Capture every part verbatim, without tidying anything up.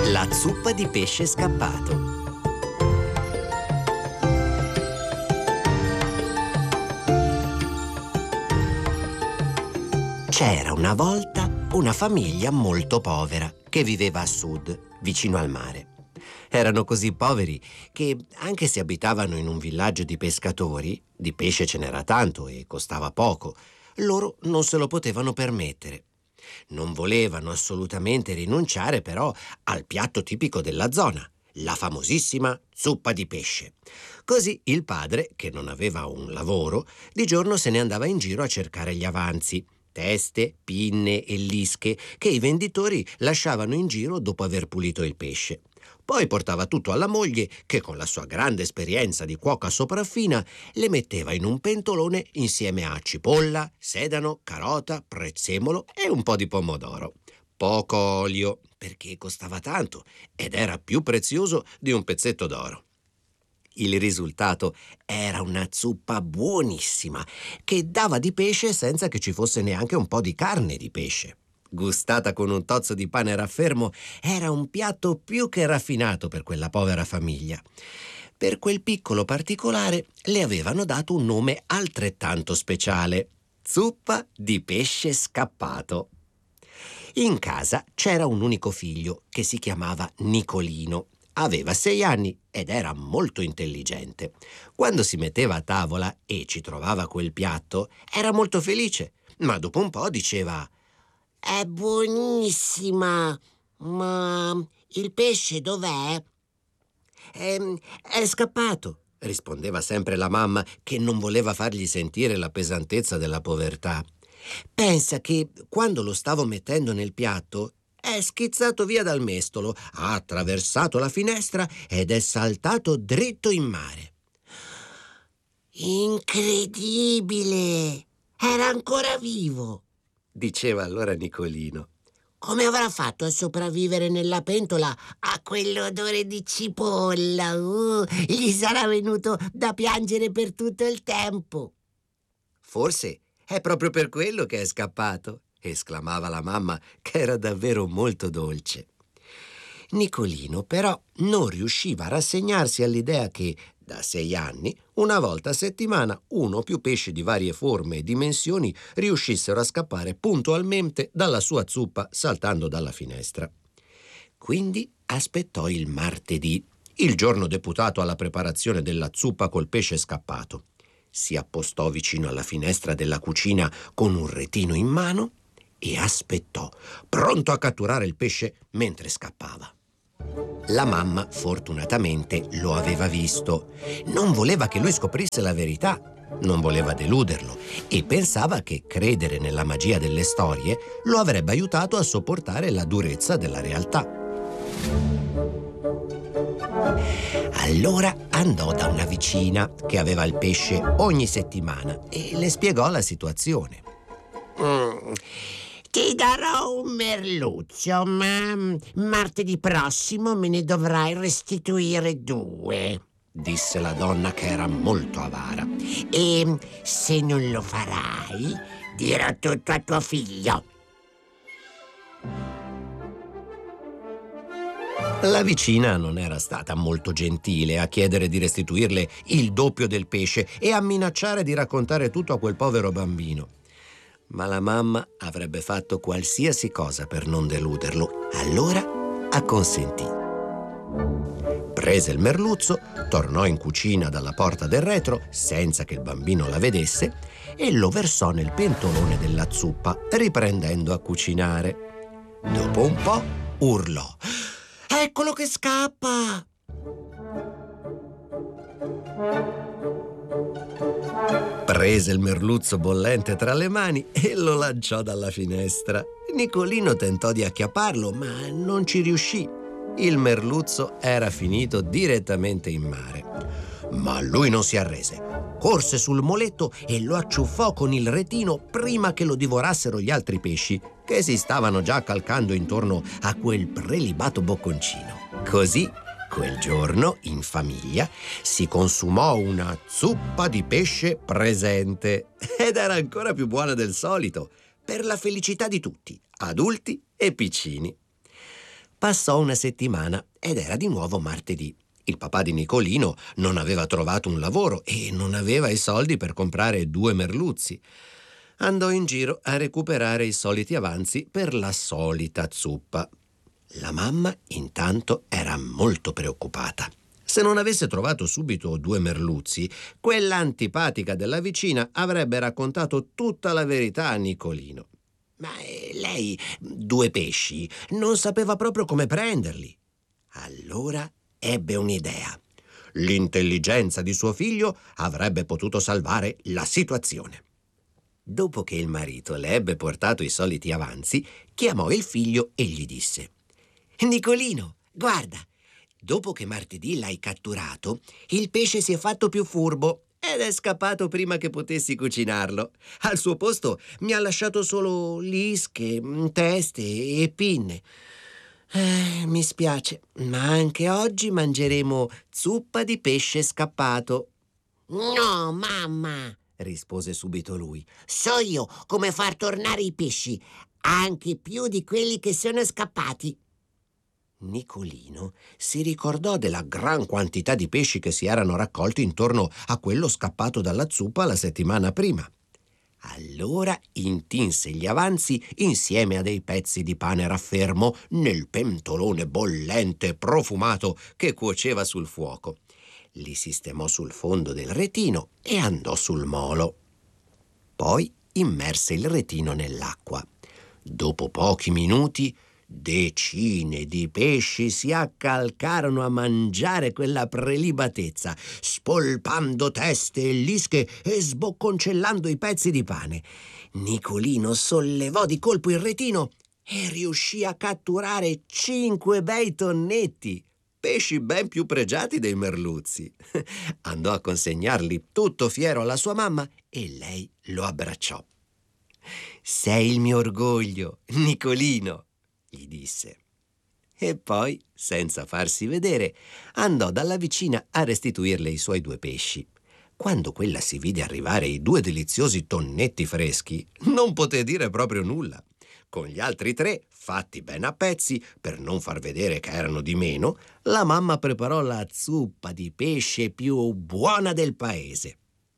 La zuppa di pesce scappato. C'era una volta una famiglia molto povera che viveva a sud, vicino al mare. Erano così poveri che, anche se abitavano in un villaggio di pescatori, di pesce ce n'era tanto e costava poco, loro non se lo potevano permettere. Non volevano assolutamente rinunciare però al piatto tipico della zona, la famosissima zuppa di pesce. Così il padre, che non aveva un lavoro, di giorno se ne andava in giro a cercare gli avanzi, teste, pinne e lische che i venditori lasciavano in giro dopo aver pulito il pesce. Poi portava tutto alla moglie che, con la sua grande esperienza di cuoca sopraffina, le metteva in un pentolone insieme a cipolla, sedano, carota, prezzemolo e un po' di pomodoro. Poco olio, perché costava tanto ed era più prezioso di un pezzetto d'oro. Il risultato era una zuppa buonissima che dava di pesce senza che ci fosse neanche un po' di carne di pesce. Gustata con un tozzo di pane raffermo, era un piatto più che raffinato per quella povera famiglia. Per quel piccolo particolare le avevano dato un nome altrettanto speciale: zuppa di pesce scappato. In casa c'era un unico figlio che si chiamava Nicolino. Aveva sei anni ed era molto intelligente. Quando si metteva a tavola e ci trovava quel piatto, era molto felice, ma dopo un po' diceva: «È buonissima, ma il pesce dov'è?» «È, è scappato», rispondeva sempre la mamma, che non voleva fargli sentire la pesantezza della povertà. «Pensa che quando lo stavo mettendo nel piatto è schizzato via dal mestolo, ha attraversato la finestra ed è saltato dritto in mare». «Incredibile! Era ancora vivo!» diceva allora Nicolino. «Come avrà fatto a sopravvivere nella pentola a quell'odore di cipolla? Uh, gli sarà venuto da piangere per tutto il tempo». «Forse è proprio per quello che è scappato», esclamava la mamma, che era davvero molto dolce. Nicolino però non riusciva a rassegnarsi all'idea che, da sei anni, una volta a settimana, uno o più pesci di varie forme e dimensioni riuscissero a scappare puntualmente dalla sua zuppa saltando dalla finestra. Quindi aspettò il martedì, il giorno deputato alla preparazione della zuppa col pesce scappato. Si appostò vicino alla finestra della cucina con un retino in mano e aspettò, pronto a catturare il pesce mentre scappava. La mamma, fortunatamente, lo aveva visto. Non voleva che lui scoprisse la verità, non voleva deluderlo e pensava che credere nella magia delle storie lo avrebbe aiutato a sopportare la durezza della realtà. Allora andò da una vicina che aveva il pesce ogni settimana e le spiegò la situazione. Mm. «Ti darò un merluzzo, ma martedì prossimo me ne dovrai restituire due», disse la donna, che era molto avara. «E se non lo farai, dirò tutto a tuo figlio». La vicina non era stata molto gentile a chiedere di restituirle il doppio del pesce e a minacciare di raccontare tutto a quel povero bambino. Ma la mamma avrebbe fatto qualsiasi cosa per non deluderlo. Allora acconsentì. Prese il merluzzo, tornò in cucina dalla porta del retro senza che il bambino la vedesse e lo versò nel pentolone della zuppa, riprendendo a cucinare. Dopo un po' urlò: «Eccolo che scappa!» Prese il merluzzo bollente tra le mani e lo lanciò dalla finestra. Nicolino tentò di acchiapparlo, ma non ci riuscì. Il merluzzo era finito direttamente in mare. Ma lui non si arrese. Corse sul moletto e lo acciuffò con il retino prima che lo divorassero gli altri pesci, che si stavano già calcando intorno a quel prelibato bocconcino. Così, quel giorno, in famiglia, si consumò una zuppa di pesce presente ed era ancora più buona del solito, per la felicità di tutti, adulti e piccini. Passò una settimana ed era di nuovo martedì. Il papà di Nicolino non aveva trovato un lavoro e non aveva i soldi per comprare due merluzzi. Andò in giro a recuperare i soliti avanzi per la solita zuppa. La mamma, intanto, era molto preoccupata. Se non avesse trovato subito due merluzzi, quella antipatica della vicina avrebbe raccontato tutta la verità a Nicolino. Ma eh, lei, due pesci, non sapeva proprio come prenderli. Allora ebbe un'idea. L'intelligenza di suo figlio avrebbe potuto salvare la situazione. Dopo che il marito le ebbe portato i soliti avanzi, chiamò il figlio e gli disse: «Nicolino, guarda, dopo che martedì l'hai catturato, il pesce si è fatto più furbo ed è scappato prima che potessi cucinarlo. Al suo posto mi ha lasciato solo lische, teste e pinne. Eh, mi spiace, ma anche oggi mangeremo zuppa di pesce scappato». «No, mamma», rispose subito lui. «So io come far tornare i pesci, anche più di quelli che sono scappati». Nicolino si ricordò della gran quantità di pesci che si erano raccolti intorno a quello scappato dalla zuppa la settimana prima. Allora intinse gli avanzi insieme a dei pezzi di pane raffermo nel pentolone bollente e profumato che cuoceva sul fuoco. Li sistemò sul fondo del retino e andò sul molo. Poi immerse il retino nell'acqua. Dopo pochi minuti decine di pesci si accalcarono a mangiare quella prelibatezza, spolpando teste e lische e sbocconcellando i pezzi di pane. Nicolino sollevò di colpo il retino e riuscì a catturare cinque bei tonnetti, pesci ben più pregiati dei merluzzi. Andò a consegnarli tutto fiero alla sua mamma e lei lo abbracciò. «Sei il mio orgoglio, Nicolino», gli disse. E poi, senza farsi vedere, andò dalla vicina a restituirle i suoi due pesci. Quando quella si vide arrivare i due deliziosi tonnetti freschi, non poté dire proprio nulla. Con gli altri tre, fatti ben a pezzi, per non far vedere che erano di meno, la mamma preparò la zuppa di pesce più buona del paese.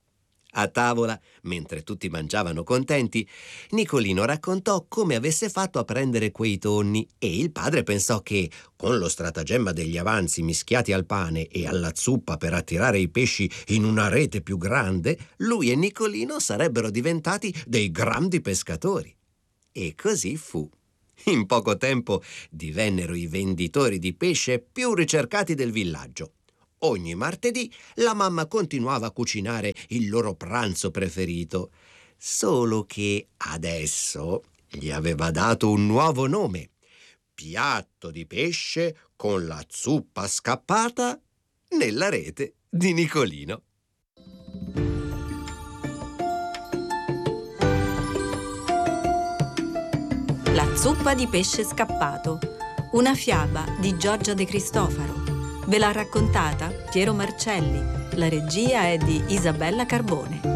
A tavola, mentre tutti mangiavano contenti, Nicolino raccontò come avesse fatto a prendere quei tonni e il padre pensò che, con lo stratagemma degli avanzi mischiati al pane e alla zuppa per attirare i pesci in una rete più grande, lui e Nicolino sarebbero diventati dei grandi pescatori. E così fu. In poco tempo divennero i venditori di pesce più ricercati del villaggio. Ogni martedì la mamma continuava a cucinare il loro pranzo preferito, solo che adesso gli aveva dato un nuovo nome: piatto di pesce con la zuppa scappata nella rete di Nicolino. La zuppa di pesce scappato, una fiaba di Giorgio De Cristofaro. Ve l'ha raccontata Piero Marcelli. La regia è di Isabella Carbone.